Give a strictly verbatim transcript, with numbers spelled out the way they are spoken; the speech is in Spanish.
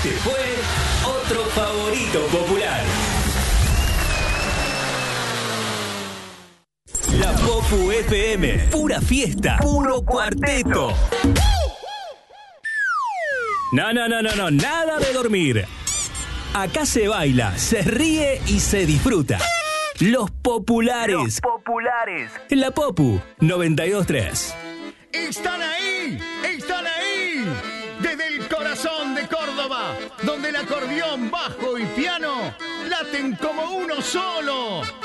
Este fue otro favorito popular. La Popu F M, pura fiesta, puro cuarteto. No, no, no, no, no, nada de dormir. Acá se baila, se ríe y se disfruta. Los populares. Los populares. La Popu noventa y dos tres. ¡Están ahí! ¡Están ahí! Desde el corazón de Córdoba, donde el acordeón, bajo y piano laten como uno solo.